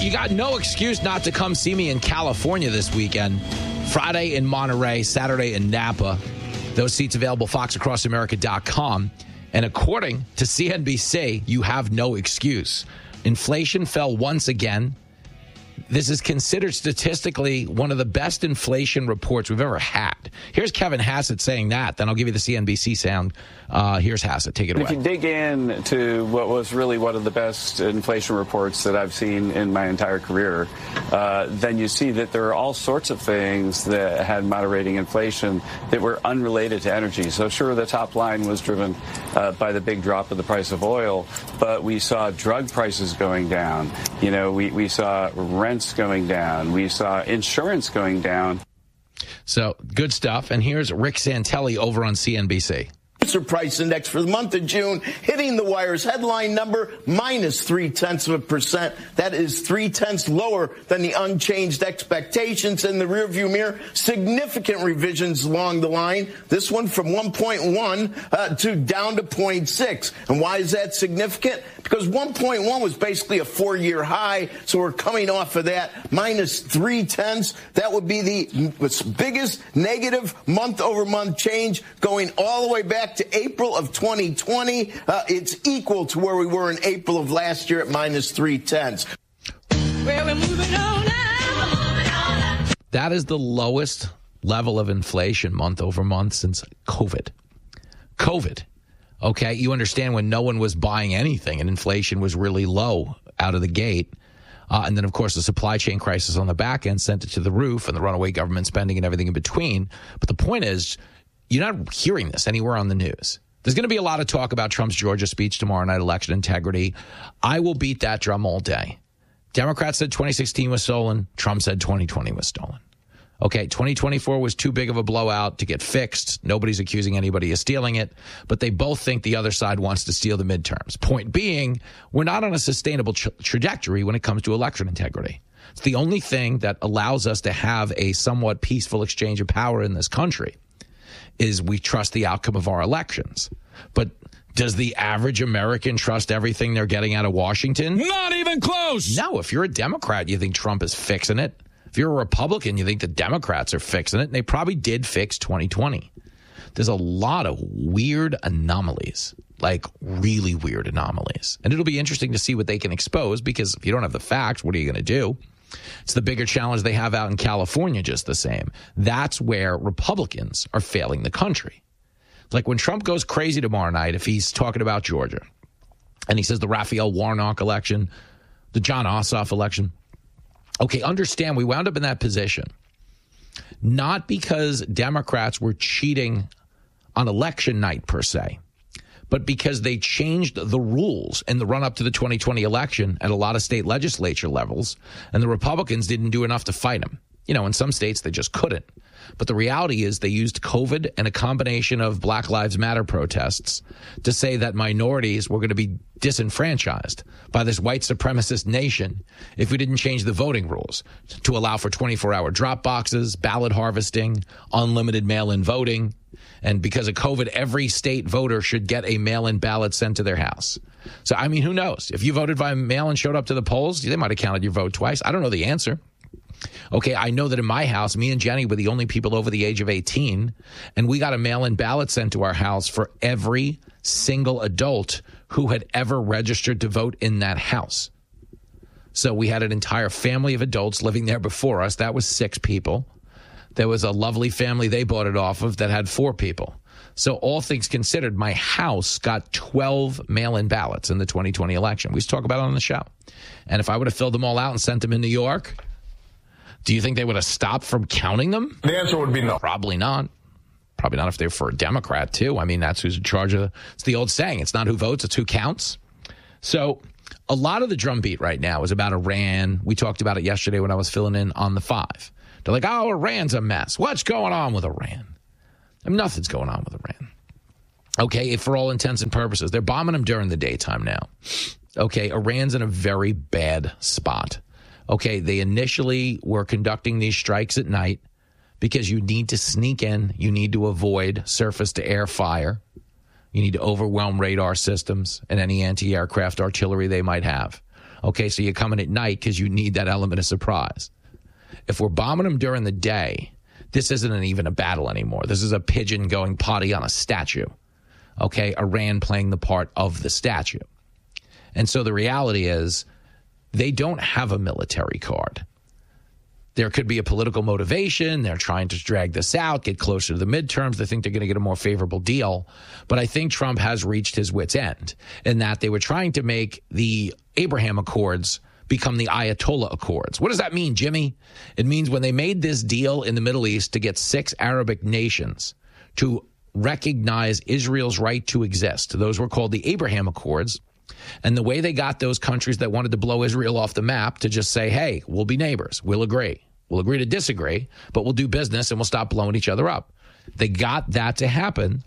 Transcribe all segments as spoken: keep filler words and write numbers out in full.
you got no excuse not to come see me in California this weekend. Friday in Monterey, Saturday in Napa. Those seats available, fox across america dot com. And according to C N B C, you have no excuse. Inflation fell once again. This is considered statistically one of the best inflation reports we've ever had. Here's Kevin Hassett saying that. Then I'll give you the C N B C sound. Uh, here's Hassett. Take it away. If you dig in to what was really one of the best inflation reports that I've seen in my entire career, uh, then you see that there are all sorts of things that had moderating inflation that were unrelated to energy. So sure, the top line was driven uh, by the big drop of the price of oil, but we saw drug prices going down. You know, we, we saw rents going down. We saw insurance going down. So good stuff. And here's Rick Santelli over on C N B C. Producer price index for the month of June hitting the wire's headline number minus three tenths of a percent. That is three tenths lower than the unchanged expectations in the rearview mirror. Significant revisions along the line. This one from one point one uh, to down to zero point six. And why is that significant? Because one point one was basically a four-year high, so we're coming off of that minus three tenths. That would be the biggest negative month-over-month change going all the way back to April of twenty twenty. Uh, it's equal to where we were in April of last year at minus three tenths. Well, we're moving on now. That is the lowest level of inflation month over month since COVID. COVID. Okay, you understand when no one was buying anything and inflation was really low out of the gate. Uh, and then, of course, the supply chain crisis on the back end sent it to the roof and the runaway government spending and everything in between. But the point is, you're not hearing this anywhere on the news. There's going to be a lot of talk about Trump's Georgia speech tomorrow night, election integrity. I will beat that drum all day. Democrats said twenty sixteen was stolen. Trump said twenty twenty was stolen. Okay, twenty twenty-four was too big of a blowout to get fixed. Nobody's accusing anybody of stealing it, but they both think the other side wants to steal the midterms. Point being, we're not on a sustainable tra- trajectory when it comes to election integrity. It's the only thing that allows us to have a somewhat peaceful exchange of power in this country is we trust the outcome of our elections. But does the average American trust everything they're getting out of Washington? Not even close. No, if you're a Democrat, you think Trump is fixing it. If you're a Republican, you think the Democrats are fixing it, and they probably did fix twenty twenty. There's a lot of weird anomalies, like really weird anomalies. And it'll be interesting to see what they can expose, because if you don't have the facts, what are you going to do? It's the bigger challenge they have out in California, just the same. That's where Republicans are failing the country. Like when Trump goes crazy tomorrow night, if he's talking about Georgia, and he says the Raphael Warnock election, the Jon Ossoff election, okay, understand we wound up in that position not because Democrats were cheating on election night per se, but because they changed the rules in the run-up to the twenty twenty election at a lot of state legislature levels, and the Republicans didn't do enough to fight them. You know, in some states, they just couldn't. But the reality is they used COVID and a combination of Black Lives Matter protests to say that minorities were going to be disenfranchised by this white supremacist nation if we didn't change the voting rules to allow for twenty-four hour drop boxes, ballot harvesting, unlimited mail-in voting. And because of COVID, every state voter should get a mail-in ballot sent to their house. So, I mean, who knows? If you voted by mail and showed up to the polls, they might have counted your vote twice. I don't know the answer. Okay, I know that in my house, me and Jenny were the only people over the age of eighteen, and we got a mail-in ballot sent to our house for every single adult who had ever registered to vote in that house. So we had an entire family of adults living there before us. That was six people. There was a lovely family they bought it off of that had four people. So all things considered, my house got twelve mail-in ballots in the twenty twenty election. We used to talk about it on the show. And if I would have filled them all out and sent them in New York, do you think they would have stopped from counting them? The answer would be no. Probably not. Probably not if they're for a Democrat, too. I mean, that's who's in charge of – it's the old saying. It's not who votes, it's who counts. So a lot of the drumbeat right now is about Iran. We talked about it yesterday when I was filling in on the five. They're like, oh, Iran's a mess. What's going on with Iran? I mean, nothing's going on with Iran. Okay, for all intents and purposes. They're bombing them during the daytime now. Okay, Iran's in a very bad spot. Okay, they initially were conducting these strikes at night because you need to sneak in. You need to avoid surface-to-air fire. You need to overwhelm radar systems and any anti-aircraft artillery they might have. Okay, so you come in at night because you need that element of surprise. If we're bombing them during the day, this isn't an, even a battle anymore. This is a pigeon going potty on a statue. Okay, Iran playing the part of the statue. And so the reality is they don't have a military card. There could be a political motivation. They're trying to drag this out, get closer to the midterms. They think they're going to get a more favorable deal. But I think Trump has reached his wit's end in that they were trying to make the Abraham Accords become the Ayatollah Accords. What does that mean, Jimmy? It means when they made this deal in the Middle East to get six Arabic nations to recognize Israel's right to exist, those were called the Abraham Accords. And the way they got those countries that wanted to blow Israel off the map to just say, hey, we'll be neighbors. We'll agree. We'll agree to disagree, but we'll do business and we'll stop blowing each other up. They got that to happen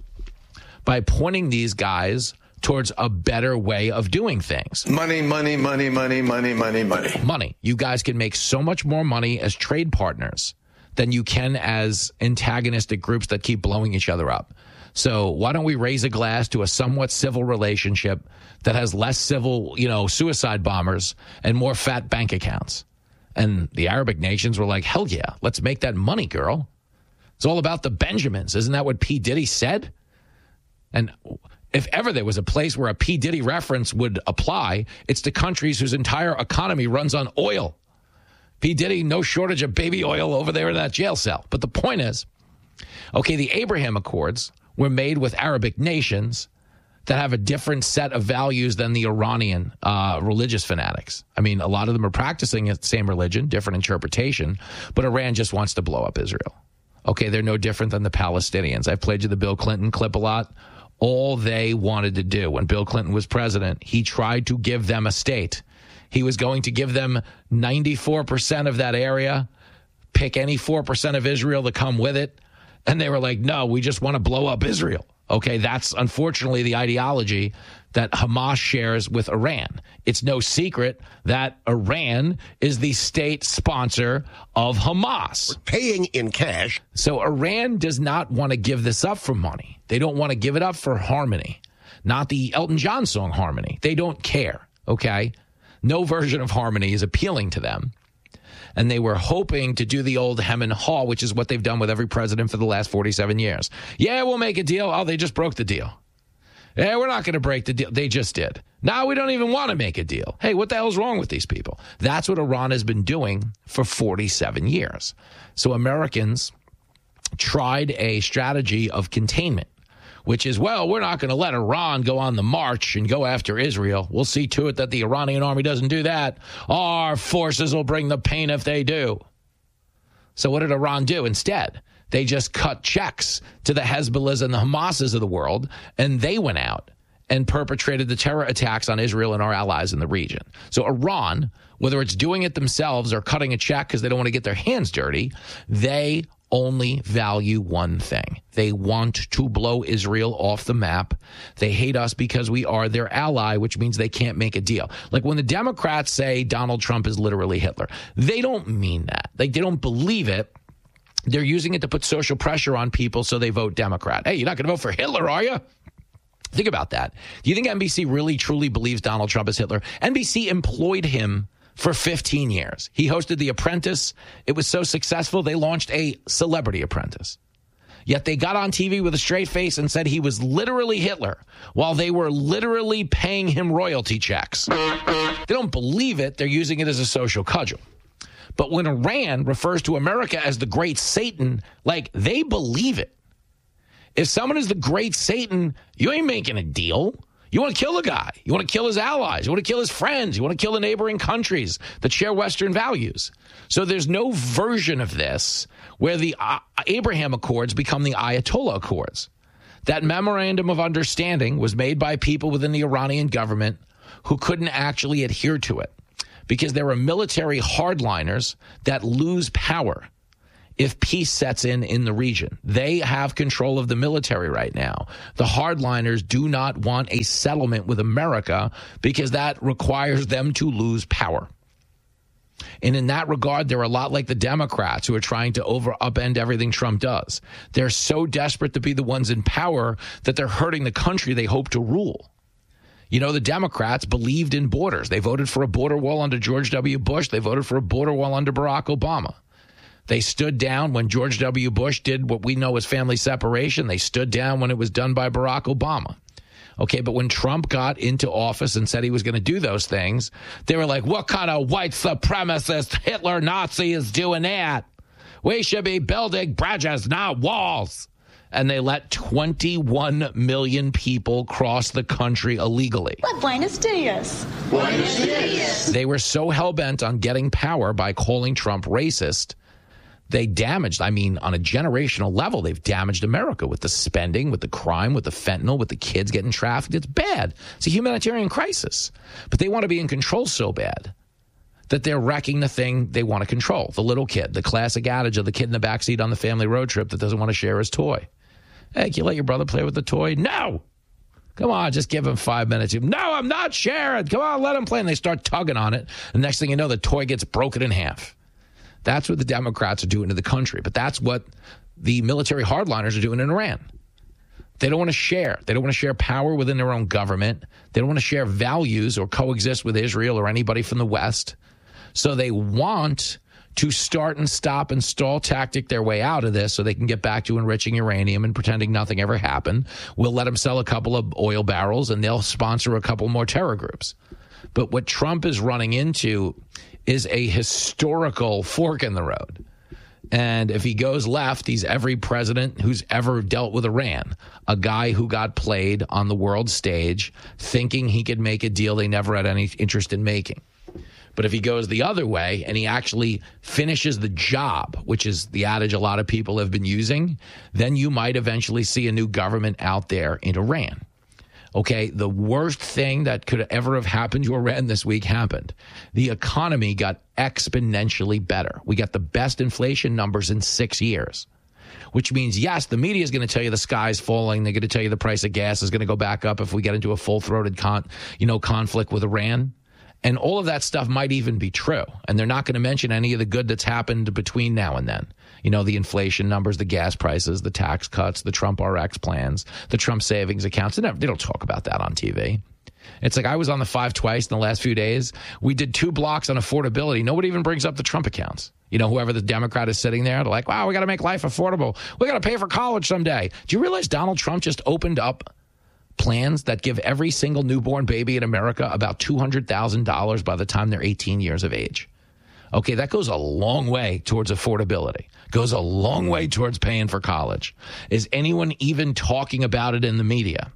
by pointing these guys towards a better way of doing things. Money, money, money, money, money, money, money. Money. You guys can make so much more money as trade partners than you can as antagonistic groups that keep blowing each other up. So why don't we raise a glass to a somewhat civil relationship that has less civil, you know, suicide bombers and more fat bank accounts? And the Arabic nations were like, hell yeah, let's make that money, girl. It's all about the Benjamins. Isn't that what P. Diddy said? And if ever there was a place where a P. Diddy reference would apply, it's to countries whose entire economy runs on oil. P. Diddy, no shortage of baby oil over there in that jail cell. But the point is, okay, the Abraham Accords were made with Arabic nations that have a different set of values than the Iranian uh, religious fanatics. I mean, a lot of them are practicing the same religion, different interpretation, but Iran just wants to blow up Israel. Okay, they're no different than the Palestinians. I've played you the Bill Clinton clip a lot. All they wanted to do when Bill Clinton was president, he tried to give them a state. He was going to give them ninety-four percent of that area, pick any four percent of Israel to come with it. And they were like, no, we just want to blow up Israel. Okay, that's unfortunately the ideology that Hamas shares with Iran. It's no secret that Iran is the state sponsor of Hamas. We're paying in cash. So Iran does not want to give this up for money. They don't want to give it up for harmony. Not the Elton John song Harmony. They don't care, okay? No version of Harmony is appealing to them. And they were hoping to do the old hem and haw, which is what they've done with every president for the last forty-seven years. Yeah, we'll make a deal. Oh, they just broke the deal. Yeah, we're not going to break the deal. They just did. Now we don't even want to make a deal. Hey, what the hell's wrong with these people? That's what Iran has been doing for forty-seven years. So Americans tried a strategy of containment, which is, well, we're not going to let Iran go on the march and go after Israel. We'll see to it that the Iranian army doesn't do that. Our forces will bring the pain if they do. So what did Iran do instead? They just cut checks to the Hezbollahs and the Hamases of the world, and they went out and perpetrated the terror attacks on Israel and our allies in the region. So Iran, whether it's doing it themselves or cutting a check because they don't want to get their hands dirty, they only value one thing. They want to blow Israel off the map. They hate us because we are their ally, which means they can't make a deal. Like when the Democrats say Donald Trump is literally Hitler, they don't mean that. They, they don't believe it. They're using it to put social pressure on people so they vote Democrat. Hey, you're not going to vote for Hitler, are you? Think about that. Do you think N B C really truly believes Donald Trump is Hitler? N B C employed him for fifteen years. He hosted The Apprentice. It was so successful, they launched a Celebrity Apprentice. Yet they got on T V with a straight face and said he was literally Hitler while they were literally paying him royalty checks. They don't believe it. They're using it as a social cudgel. But when Iran refers to America as the great Satan, like, they believe it. If someone is the great Satan, you ain't making a deal. You want to kill the guy. You want to kill his allies. You want to kill his friends. You want to kill the neighboring countries that share Western values. So there's no version of this where the uh, Abraham Accords become the Ayatollah Accords. That memorandum of understanding was made by people within the Iranian government who couldn't actually adhere to it because there were military hardliners that lose power if peace sets in in the region. They have control of the military right now. The hardliners do not want a settlement with America because that requires them to lose power. And in that regard, they're a lot like the Democrats who are trying to over upend everything Trump does. They're so desperate to be the ones in power that they're hurting the country they hope to rule. You know, the Democrats believed in borders. They voted for a border wall under George W. Bush. They voted for a border wall under Barack Obama. They stood down when George W. Bush did what we know as family separation. They stood down when it was done by Barack Obama. Okay, but when Trump got into office and said he was going to do those things, they were like, what kind of white supremacist Hitler Nazi is doing that? We should be building bridges, not walls. And they let twenty-one million people cross the country illegally. Well, buenos dias. Buenos dias. They were so hell-bent on getting power by calling Trump racist, they damaged, I mean, on a generational level, they've damaged America with the spending, with the crime, with the fentanyl, with the kids getting trafficked. It's bad. It's a humanitarian crisis. But they want to be in control so bad that they're wrecking the thing they want to control, the little kid, the classic adage of the kid in the backseat on the family road trip that doesn't want to share his toy. Hey, can you let your brother play with the toy? No! Come on, just give him five minutes. No, I'm not sharing. Come on, let him play. And they start tugging on it. The next thing you know, the toy gets broken in half. That's what the Democrats are doing to the country. But that's what the military hardliners are doing in Iran. They don't want to share. They don't want to share power within their own government. They don't want to share values or coexist with Israel or anybody from the West. So they want to start and stop and stall tactic their way out of this so they can get back to enriching uranium and pretending nothing ever happened. We'll let them sell a couple of oil barrels and they'll sponsor a couple more terror groups. But what Trump is running into is a historical fork in the road. And if he goes left, he's every president who's ever dealt with Iran, a guy who got played on the world stage thinking he could make a deal they never had any interest in making. But if he goes the other way and he actually finishes the job, which is the adage a lot of people have been using, then you might eventually see a new government out there in Iran. Okay, the worst thing that could ever have happened to Iran this week happened. The economy got exponentially better. We got the best inflation numbers in six years, which means, yes, the media is going to tell you the sky's falling. They're going to tell you the price of gas is going to go back up if we get into a full-throated con- you know, conflict with Iran. And all of that stuff might even be true. And they're not going to mention any of the good that's happened between now and then. You know, the inflation numbers, the gas prices, the tax cuts, the Trump R X plans, the Trump savings accounts. They, never, they don't talk about that on T V. It's like I was on the five twice in the last few days. We did two blocks on affordability. Nobody even brings up the Trump accounts. You know, whoever the Democrat is sitting there, they're like, wow, we got to make life affordable. We got to pay for college someday. Do you realize Donald Trump just opened up plans that give every single newborn baby in America about two hundred thousand dollars by the time they're eighteen years of age? Okay, that goes a long way towards affordability. Goes a long way towards paying for college. Is anyone even talking about it in the media?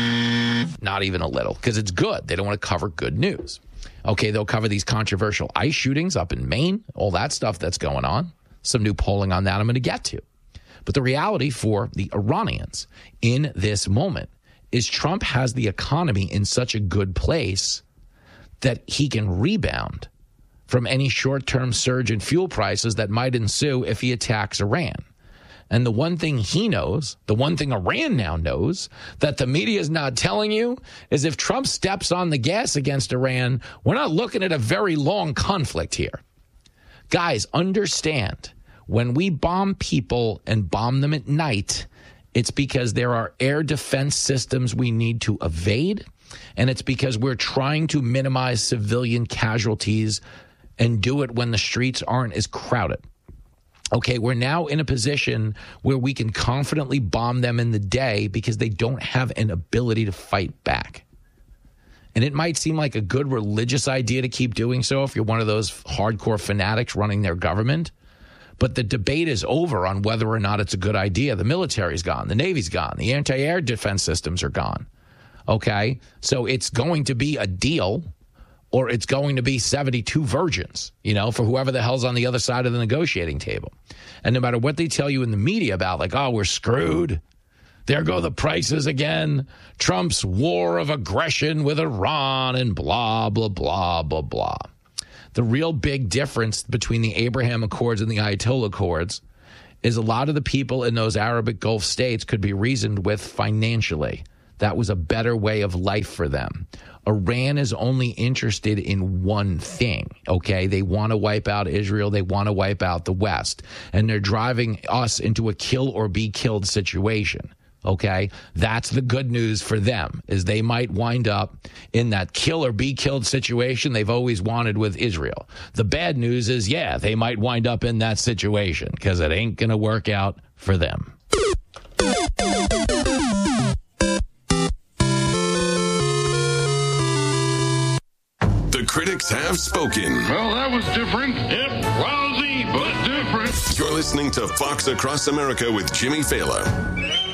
Not even a little, because it's good. They don't want to cover good news. Okay, they'll cover these controversial ICE shootings up in Maine, all that stuff that's going on. Some new polling on that I'm going to get to. But the reality for the Iranians in this moment is Trump has the economy in such a good place that he can rebound from any short-term surge in fuel prices that might ensue if he attacks Iran. And the one thing he knows, the one thing Iran now knows, that the media is not telling you, is if Trump steps on the gas against Iran, we're not looking at a very long conflict here. Guys, understand, when we bomb people and bomb them at night, it's because there are air defense systems we need to evade, and it's because we're trying to minimize civilian casualties and do it when the streets aren't as crowded. Okay, we're now in a position where we can confidently bomb them in the day because they don't have an ability to fight back. And it might seem like a good religious idea to keep doing so if you're one of those hardcore fanatics running their government. But the debate is over on whether or not it's a good idea. The military's gone. The Navy's gone. The anti-air defense systems are gone. Okay, so it's going to be a deal, or it's going to be seventy-two virgins, you know, for whoever the hell's on the other side of the negotiating table. And no matter what they tell you in the media about, like, oh, we're screwed. There go the prices again. Trump's war of aggression with Iran and blah, blah, blah, blah, blah. The real big difference between the Abraham Accords and the Ayatollah Accords is a lot of the people in those Arabic Gulf states could be reasoned with financially. That was a better way of life for them. Iran is only interested in one thing, okay? They want to wipe out Israel. They want to wipe out the West. And they're driving us into a kill or be killed situation, Okay, that's the good news for them, is they might wind up in that kill or be killed situation they've always wanted with Israel. The bad news is, yeah, they might wind up in that situation because it ain't going to work out for them. The critics have spoken. Well, that was different. Yep, lousy, but different. You're listening to Fox Across America with Jimmy Fallon.